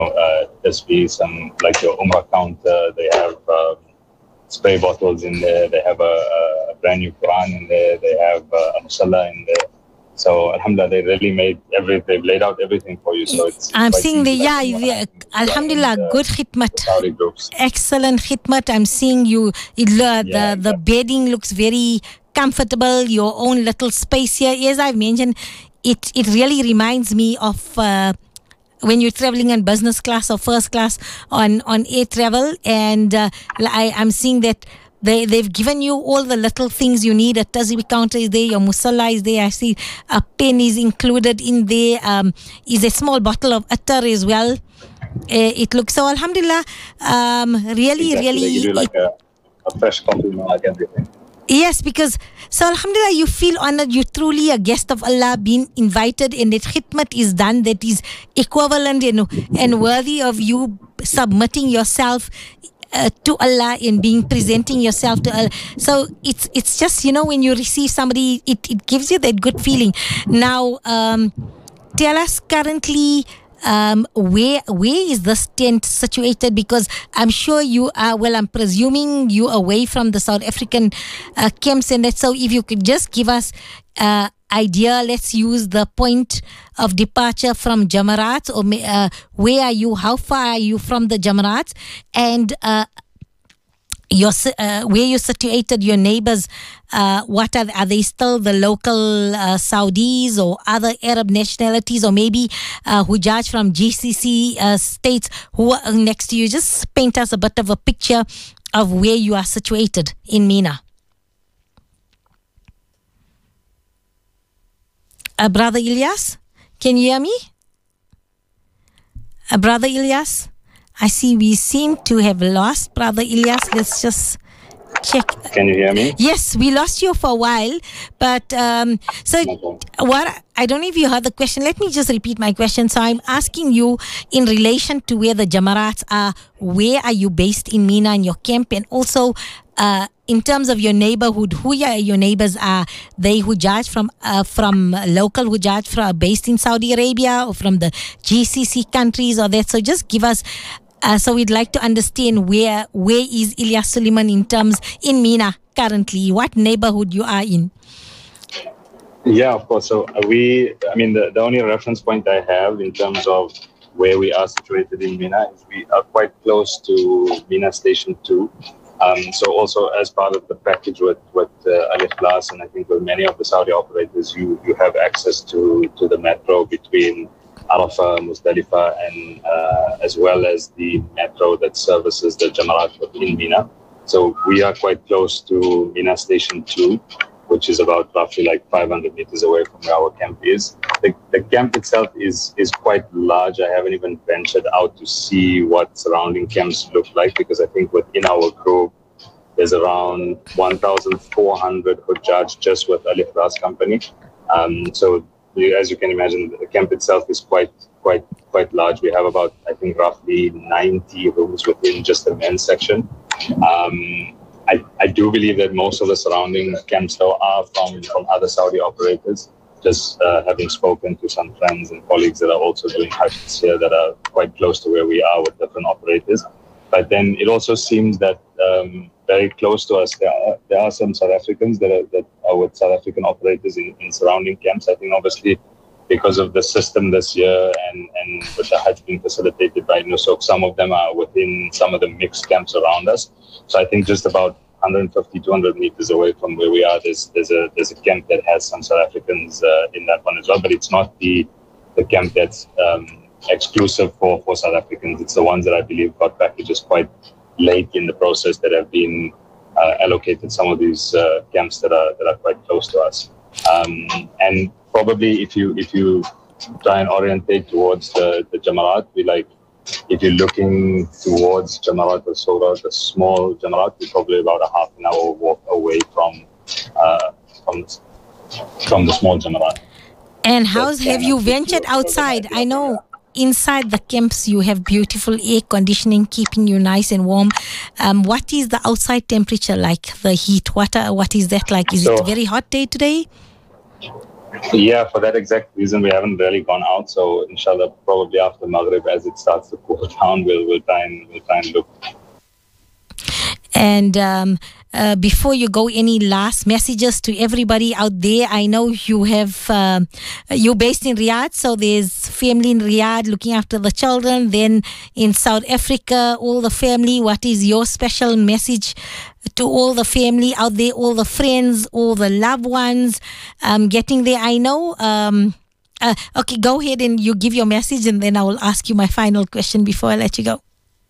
just be some like your Umrah counter. They have spray bottles in there. They have a brand new Quran in there. They have a musalla in there. So alhamdulillah, they really they've laid out everything for you. So it's I'm seeing alhamdulillah, good khidmat. Excellent khidmat. I'm seeing you. The bedding looks very comfortable. Your own little space here. As I've mentioned, it really reminds me of when you're traveling in business class or first class on air travel, and I'm seeing that they've given you all the little things you need. A tazibi counter is there, your musalla is there. I see a pen is included in there. Is a small bottle of attar as well. It looks so alhamdulillah. Really, exactly. really. They give you like a fresh coffee, like everything. Yes, because so alhamdulillah, you feel honored. You're truly a guest of Allah, being invited, and that khidmat is done that is equivalent and worthy of you submitting yourself to Allah and presenting yourself to Allah. So it's just, when you receive somebody, it gives you that good feeling. Now, tell us currently, where is this tent situated? Because I'm sure you are, I'm presuming you away from the South African camps and that. So if you could just give us idea, let's use the point of departure from Jamarat, or where are you, how far are you from the Jamarat, and where you situated, your neighbors, what are they still the local Saudis or other Arab nationalities, or maybe Hujjaj from GCC states who are next to you? Just paint us a bit of a picture of where you are situated in Mina. Brother Ilyas, can you hear me? Brother Ilyas, I see we seem to have lost Brother Ilyas. Let's just check. Can you hear me? Yes, we lost you for a while. But I don't know if you heard the question. Let me just repeat my question. So I'm asking you in relation to where the Jamarats are, where are you based in Mina in your camp? And also in terms of your neighborhood, who your neighbors are? They Hujjaj from local Hujjaj based in Saudi Arabia, or from the GCC countries, or that? So just give us, so we'd like to understand where is Ilyas Suleiman in Mina currently, what neighborhood you are in. Yeah, of course. So the only reference point I have in terms of where we are situated in Mina is we are quite close to Mina Station 2. So also as part of the package with Al-Ikhlas, and I think with many of the Saudi operators, you have access to the metro between Arafah, Muzdalifah, and as well as the metro that services the Jamarat in Mina. So we are quite close to Mina Station 2, which is about roughly like 500 meters away from where our camp is. The camp itself is quite large. I haven't even ventured out to see what surrounding camps look like, because I think within our group, there's around 1,400 Hujjaj just with Al-Ikhlas company. So as you can imagine, the camp itself is quite large. We have about, I think, roughly 90 rooms within just the men's section. I do believe that most of the surrounding camps though are from other Saudi operators. Just having spoken to some friends and colleagues that are also doing Hajj here that are quite close to where we are with different operators. But then it also seems that very close to us, there are some South Africans that are with South African operators in surrounding camps. I think obviously because of the system this year and with the Hajj being facilitated by Nusuk, some of them are within some of the mixed camps around us. So I think just about 150, 200 meters away from where we are, there's a camp that has some South Africans in that one as well. But it's not the camp that's exclusive for South Africans. It's the ones that I believe got packages quite late in the process that have been allocated some of these camps that are quite close to us. And probably if you try and orientate towards the Jamarat, if you're looking towards Jamarat al-Sura, the small Jamarat, we're probably about a half an hour walk away from the small Jamarat. And have you ventured outside? I know inside the camps you have beautiful air conditioning keeping you nice and warm. What is the outside temperature like, the heat? What is that like? Is it a very hot day today? Yeah, for that exact reason, we haven't really gone out. So, inshallah, probably after Maghrib, as it starts to cool down, we'll try and look. And before you go, any last messages to everybody out there? I know you have you're based in Riyadh, so there's family in Riyadh looking after the children. Then in South Africa, all the family. What is your special message to all the family out there, all the friends, all the loved ones getting there? I know. Okay, go ahead and you give your message, and then I will ask you my final question before I let you go.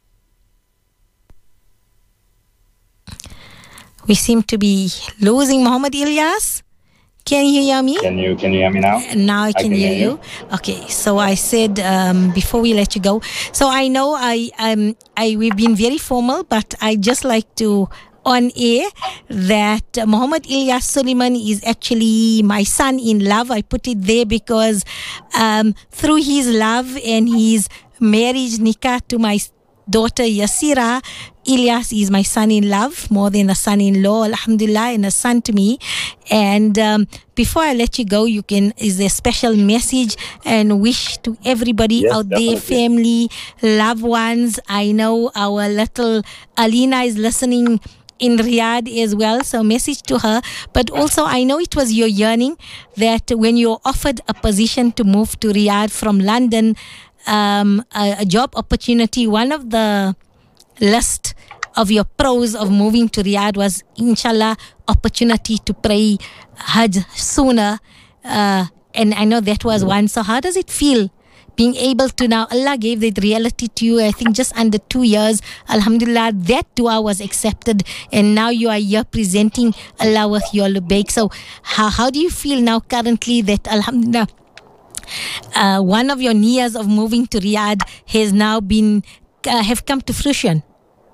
We seem to be losing Muhammad Ilyas. Can you hear me? Can you hear me now? Now I can hear you. Okay, so I said before we let you go. So I know we've been very formal, but I just like to on air that Muhammad Ilyas Suleiman is actually my son in love. I put it there because through his love and his marriage nikah to my daughter Yasira, Ilyas is my son-in-love, more than a son-in-law, alhamdulillah, and a son to me. And before I let you go, is there a special message and wish to everybody out there, family, loved ones? I know our little Alina is listening in Riyadh as well, so message to her. But also I know it was your yearning that when you're offered a position to move to Riyadh from London, a job opportunity, one of the list of your pros of moving to Riyadh was, inshallah, opportunity to pray Hajj sooner, and I know that was one. So how does it feel being able to now, Allah gave that reality to you, I think just under 2 years, alhamdulillah, that dua was accepted, and now you are here presenting Allah with your lubayk. So how do you feel now currently that, alhamdulillah, one of your niyas of moving to Riyadh has now been have come to fruition?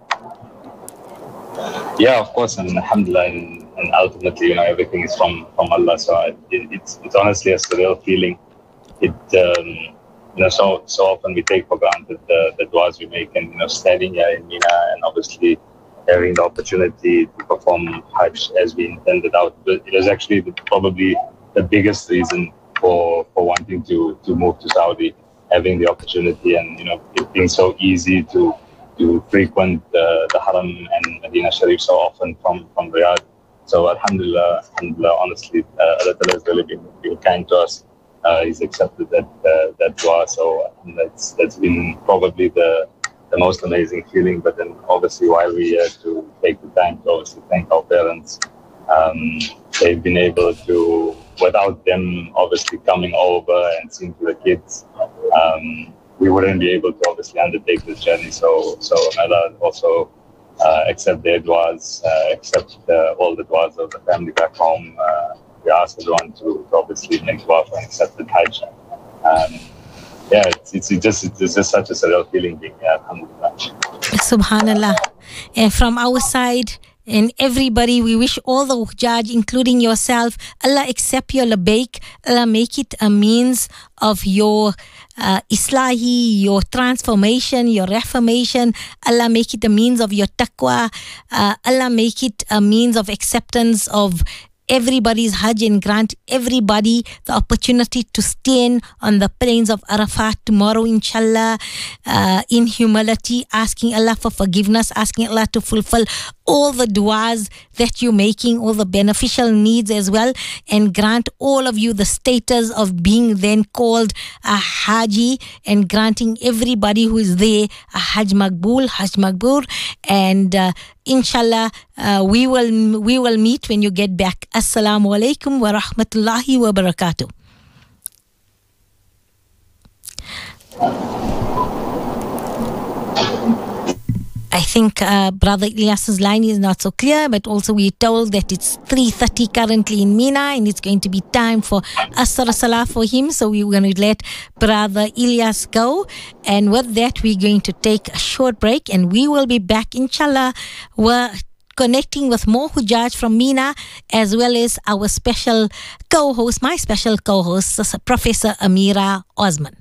Yeah, of course, and alhamdulillah, and ultimately, everything is from Allah. So it's honestly a surreal feeling. It so often we take for granted the duas we make, and standing here in Mina and obviously having the opportunity to perform Hajj as we intended out. It was actually probably the biggest reason for wanting to move to Saudi, having the opportunity, and it being so easy to frequent the Haram and Medina Sharif so often from Riyadh. So alhamdulillah, honestly, Allah has really been kind to us. He's accepted that dua, so that's been probably the most amazing feeling. But then obviously while we had to take the time to obviously thank our parents, they've been able to, without them obviously coming over and seeing to the kids, we wouldn't be able to obviously undertake this journey. So Allah also accept their duas, accept all the duas of the family back home. We ask everyone to obviously make dua for an accepted Hajj. It's just such a surreal feeling being here, alhamdulillah. Subhanallah. And from our side, and everybody, we wish all the Hujjaj, including yourself, Allah accept your labayk, Allah make it a means of your islahi, your transformation, your reformation. Allah make it a means of your taqwa. Allah make it a means of acceptance of everybody's Hajj, and grant everybody the opportunity to stand on the plains of Arafat tomorrow, inshallah, in humility, asking Allah for forgiveness, asking Allah to fulfill all the duas that you're making, all the beneficial needs as well, and grant all of you the status of being then called a Haji, and granting everybody who is there a Hajj Maqbool, and inshallah, we will meet when you get back. Assalamu alaikum wa rahmatullahi wa barakatuh. I think Brother Ilyas's line is not so clear, but also we're told that it's 3:30 currently in Mina, and it's going to be time for Asr Salah for him. So we're going to let Brother Ilyas go. And with that, we're going to take a short break, and we will be back, inshallah. We're connecting with more Hujjaj from Mina, as well as our special co-host, my special co-host, Professor Amira Osman.